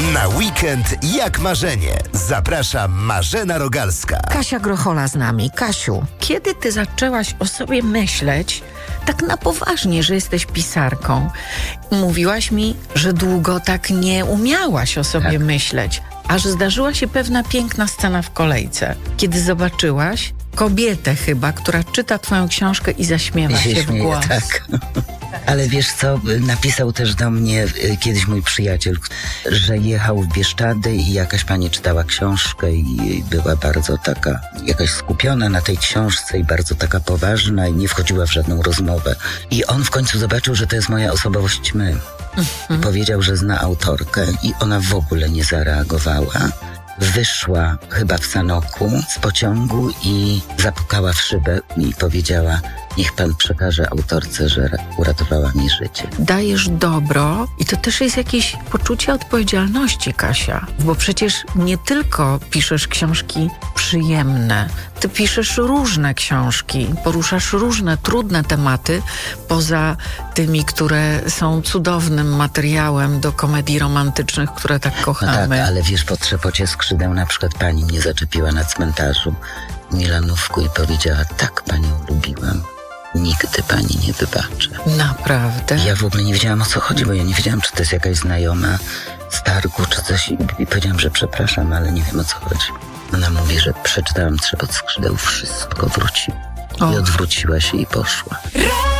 Na weekend jak marzenie. Zaprasza Marzena Rogalska. Kasia Grochola z nami. Kasiu, kiedy ty zaczęłaś o sobie myśleć tak na poważnie, że jesteś pisarką? Mówiłaś mi, że długo tak nie umiałaś o sobie myśleć, aż zdarzyła się pewna piękna scena w kolejce, kiedy zobaczyłaś kobietę chyba, która czyta twoją książkę i zaśmiewa się w głos. Tak. Ale wiesz co, napisał też do mnie kiedyś mój przyjaciel, że jechał w Bieszczady i jakaś pani czytała książkę i była bardzo taka, jakaś skupiona na tej książce i bardzo taka poważna i nie wchodziła w żadną rozmowę. I on w końcu zobaczył, że to jest moja osobowość ćmy. Powiedział, że zna autorkę i ona w ogóle nie zareagowała. Wyszła chyba w Sanoku z pociągu i zapukała w szybę i powiedziała: niech pan przekaże autorce, że uratowała mi życie. Dajesz dobro i to też jest jakieś poczucie odpowiedzialności, Kasia. Bo przecież nie tylko piszesz książki przyjemne, ty piszesz różne książki, poruszasz różne trudne tematy, poza tymi, które są cudownym materiałem do komedii romantycznych, które tak kochamy. No tak, ale wiesz, po trzepocie skrzydeł na przykład pani mnie zaczepiła na cmentarzu w Milanówku i powiedziała: tak panią lubiłam. Nigdy pani nie wybaczę. Naprawdę? Ja w ogóle nie wiedziałam, o co chodzi, bo ja nie wiedziałam, czy to jest jakaś znajoma z targu, czy coś. I powiedziałam, że przepraszam, ale nie wiem, o co chodzi. Ona mówi, że przeczytałam Trzepot skrzydeł, wszystko wróciło. I odwróciła się i poszła.